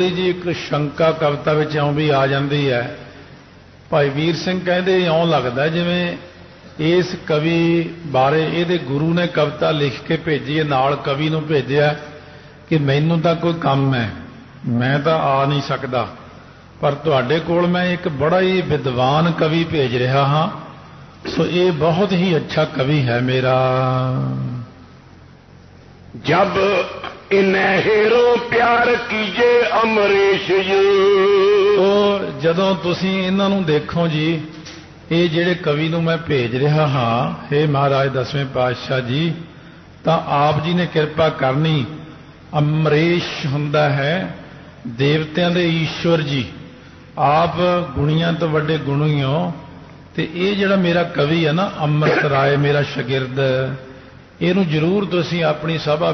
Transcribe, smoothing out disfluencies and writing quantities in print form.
जी एक शंका कविता विच इउं भी आ जाती है। भाई वीर सिंह कहते इउं लगता जिवें इस कवि बारे इहदे गुरु ने कविता लिख के भेजी है, नाल कवि नूं भेजिया कि मैनूं तां कोई काम है, मैं तां आ नहीं सकदा, पर तुहाडे कोल मैं एक बड़ा ही विद्वान कवि भेज रहा हाँ, सो ये बहुत ही अच्छा कवि है मेरा। जब इन्हेरो प्यार कीजे अमरीश जी, तो जदों तुसीं इन्हां नूं देखो जी, ये जिहड़े कवि नूं मैं भेज रहा हाँ, हे महाराज दसवें पातशाह जी, तां आप जी ने किरपा करनी। अमरीश हुंदा है देवतियां दे ईश्वर जी, आप गुणियां तो वड्डे गुणी हो। ते ये जिहड़ा मेरा कवि है ना अमृत राय, मेरा शागिर्द, इहनूं जरूर तुसीं अपनी सभा